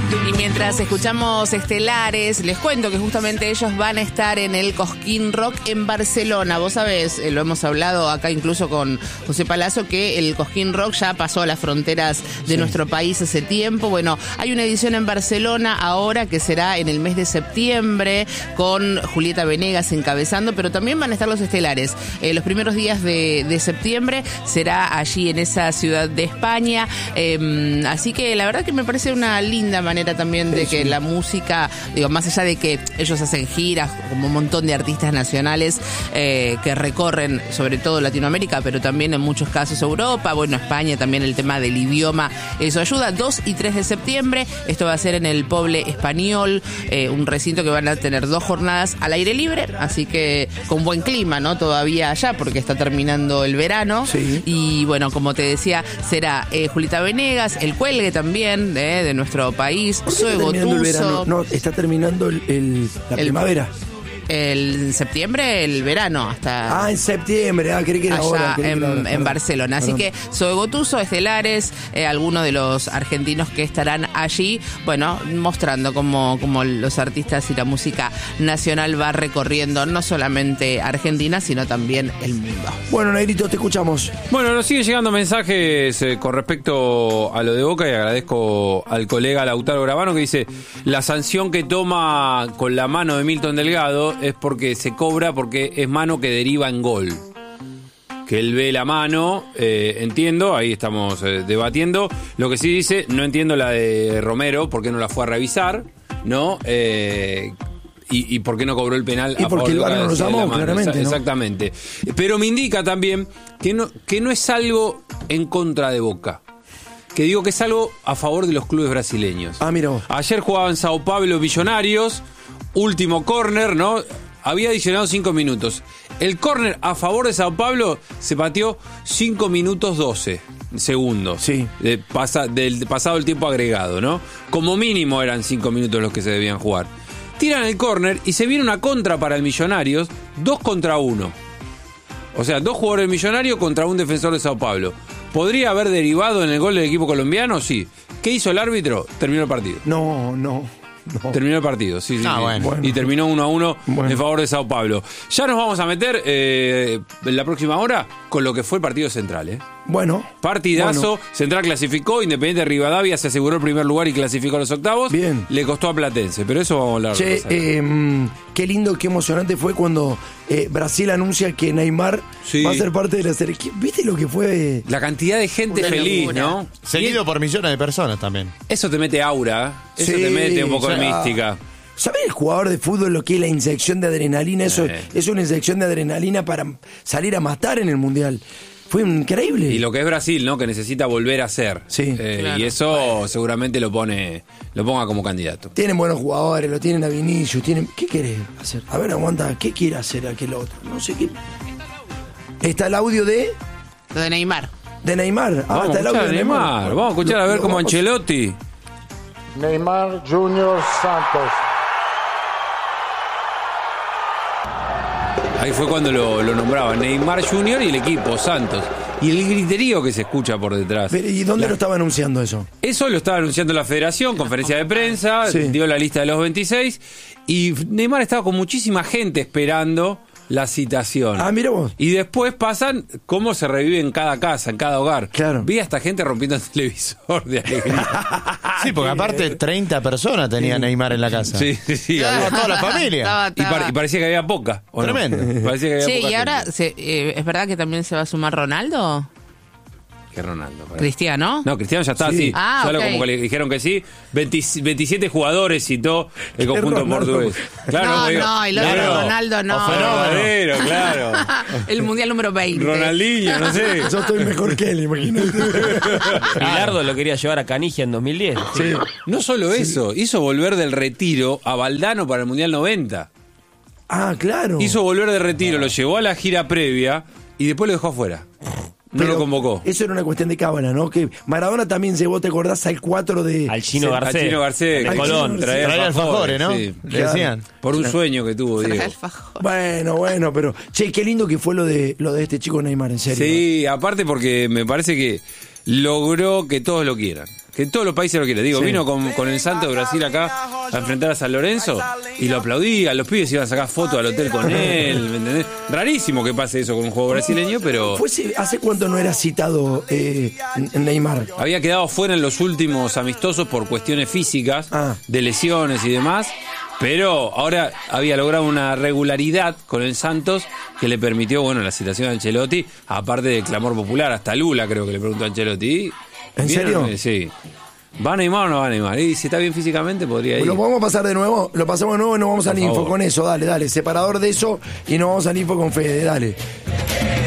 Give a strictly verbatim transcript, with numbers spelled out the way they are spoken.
Y mientras escuchamos Estelares, les cuento que justamente ellos van a estar en el Cosquín Rock en Barcelona. Vos sabés, eh, lo hemos hablado acá incluso con José Palazzo, que el Cosquín Rock ya pasó a las fronteras de sí. nuestro país hace tiempo. Bueno, hay una edición en Barcelona ahora que será en el mes de septiembre con Julieta Venegas encabezando, pero también van a estar los Estelares. Eh, los primeros días de, de septiembre será allí en esa ciudad de España. Eh, así que la verdad que me parece una linda manera también de que la música, digo, más allá de que ellos hacen giras, como un montón de artistas nacionales eh, que recorren sobre todo Latinoamérica, pero también en muchos casos Europa, bueno, España, también el tema del idioma, eso ayuda. dos y tres de septiembre, esto va a ser en el Poble Español, eh, un recinto que van a tener dos jornadas al aire libre, así que con buen clima, ¿no? Todavía allá, porque está terminando el verano. Sí. Y bueno, como te decía, será eh, Julieta Venegas, el Cuelgue también, eh, de nuestro país, Zoe Gotuso. No, está terminando el, el, la el, primavera. El septiembre, el verano, hasta... Ah, en septiembre, ah, creí que era allá ahora. En, que era ahora. en Barcelona. Así Perdón. que Zoe Gotuso, Estelares, eh, algunos de los argentinos que estarán allí, bueno, mostrando cómo, cómo los artistas y la música nacional va recorriendo no solamente Argentina, sino también el mundo. Bueno, Negrito, te escuchamos. Bueno, nos siguen llegando mensajes eh, con respecto a lo de Boca y agradezco al colega Lautaro Gravano que dice, la sanción que toma con la mano de Milton Delgado es porque se cobra porque es mano que deriva en gol. Que él ve la mano, eh, entiendo, ahí estamos eh, debatiendo. Lo que sí dice, no entiendo la de Romero, por qué no la fue a revisar, ¿no? Eh, y, y por qué no cobró el penal y a porque el V A R no lo llamó, claramente, ¿no? Exactamente. Pero me indica también que no, que no es algo en contra de Boca. Que digo que es algo a favor de los clubes brasileños. Ah, mira vos. Ayer jugaban Sao Paulo Millonarios, último córner, ¿no? Había adicionado cinco minutos. El córner a favor de Sao Paulo se pateó cinco minutos doce segundos. Sí. De pasa, del pasado el tiempo agregado, ¿no? Como mínimo eran cinco minutos los que se debían jugar. Tiran el córner y se viene una contra para el Millonarios, dos contra uno. O sea, dos jugadores Millonarios contra un defensor de Sao Paulo. ¿Podría haber derivado en el gol del equipo colombiano? Sí. ¿Qué hizo el árbitro? Terminó el partido. No, no. No. Terminó el partido, sí, sí, ah, sí. Bueno. Bueno. Y terminó uno a uno bueno. en favor de Sao Paulo. Ya nos vamos a meter eh, en la próxima hora con lo que fue el partido Central, ¿eh? Bueno. Partidazo, bueno. Central clasificó, Independiente de Rivadavia se aseguró el primer lugar y clasificó a los octavos. Bien. Le costó a Platense, pero eso vamos a hablar. Che, eh, qué lindo, qué emocionante fue cuando eh, Brasil anuncia que Neymar sí. va a ser parte de la selección. ¿Viste lo que fue? La cantidad de gente Una feliz, locura. ¿no? Seguido por millones de personas también. Eso te mete aura, eso Sí, te mete un poco ya. de mística. ¿Sabés el jugador de fútbol lo que es la inyección de adrenalina? Eso Eh. es una inyección de adrenalina para salir a matar en el Mundial. Fue increíble. Y lo que es Brasil, ¿no? Que necesita volver a ser. Sí. Eh, Claro. Y eso seguramente lo pone, lo ponga como candidato. Tienen buenos jugadores, lo tienen a Vinicius, tienen... ¿Qué querés hacer? A ver, aguanta, ¿qué quiere hacer aquel otro? No sé qué... Está el audio de... Lo de Neymar. De Neymar. Ah, Vamos a está el escuchar audio a de Neymar. Neymar. Vamos a escuchar Lo- a ver lo cómo vamos- Ancelotti. Neymar Júnior Santos. Ahí fue cuando lo, lo nombraban. Neymar Junior y el equipo, Santos. Y el griterío que se escucha por detrás. Pero, ¿y dónde La- lo estaba anunciando eso? Eso lo estaba anunciando la federación, conferencia de prensa, Sí. dio la lista de los veintiséis. Y Neymar estaba con muchísima gente esperando la citación. Ah, mira vos. Y después pasan cómo se revive en cada casa, en cada hogar. Claro. Vi a esta gente rompiendo el televisor de alegría. Sí, porque aparte treinta personas tenía Neymar en la casa. Sí, sí, sí. Estaba había- toda la familia. Estaba- Y, par- estaba- y parecía que había poca. ¿o no? Tremendo. Parecía que había Che, poca y ahora, gente. se, eh, ¿es verdad que también se va a sumar Ronaldo? Que Ronaldo. pará. ¿Cristiano? No, Cristiano ya está, Sí. sí. Ah, Solo ok. como que le dijeron que sí. veinte veintisiete jugadores citó el conjunto Ronaldo? portugués. No, digo, no, el otro claro. Ronaldo no. O Verdadero, claro. El mundial número veinte. Ronaldinho, no sé. Yo estoy mejor que él, imagínate. Bilardo lo quería llevar a Canigia en dos mil diez. Sí. No solo eso, hizo volver del retiro a Valdano para el Mundial noventa. Ah, claro. Hizo volver de retiro, lo llevó a la gira previa y después lo dejó afuera. No Pero lo convocó. Eso era una cuestión de cábala, ¿no? Que Maradona también llevó, ¿te acordás? Al cuatro de... Al Chino A Garcés. Chino Garcés, De Al Colón. Chino traía Traía alfajores, ¿no? sí. Le decían. Por un sueño que tuvo, Trae Diego. alfajor. Bueno, bueno, pero... Che, qué lindo que fue lo de lo de este chico Neymar, en serio. Sí, aparte porque me parece que logró que todos lo quieran. que todos los países lo quieren. Digo, Sí. vino con, con el Santos de Brasil acá a enfrentar a San Lorenzo y lo aplaudían, los pibes iban a sacar fotos al hotel con él, ¿me entendés? Rarísimo que pase eso con un juego brasileño, pero Fuese- ¿Hace cuánto no era citado eh, Neymar? había quedado fuera en los últimos amistosos por cuestiones físicas, Ah. de lesiones y demás, pero ahora había logrado una regularidad con el Santos que le permitió, bueno, la citación de Ancelotti, aparte del clamor popular, hasta Lula creo que le preguntó a Ancelotti. ¿En ¿Vieron? serio? Sí. ¿Va Neymar o no va Neymar? Y si está bien físicamente podría ir. ¿Lo podemos pasar de nuevo? Lo pasamos de nuevo y nos vamos Por al info favor. con eso. Dale, dale. Separador de eso y nos vamos al info con Fede. Dale.